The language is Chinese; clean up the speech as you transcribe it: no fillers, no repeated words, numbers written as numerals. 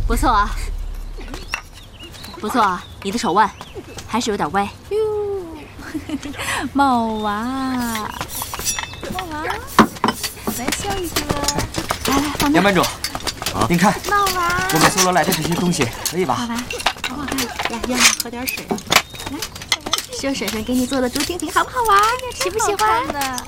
不错啊，不错啊，你的手腕还是有点歪。 哟，茂娃，茂娃，来笑一个。来，放那。 杨班主，您看， 茂娃， 我们搜罗来的这些东西可以吧？ 好玩，好不好看？呀，喝点水。来，秀婶婶给你做的竹蜻蜓好不好玩？喜不喜欢？